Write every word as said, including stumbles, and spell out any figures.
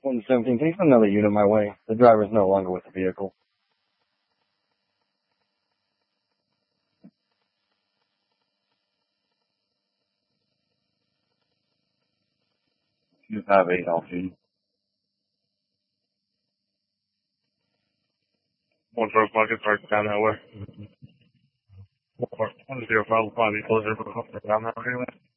one seventeen, can you put another unit my way? The driver is no longer with the vehicle. two five eight L T. One first market starts down that way. One zero five five, closer down that way.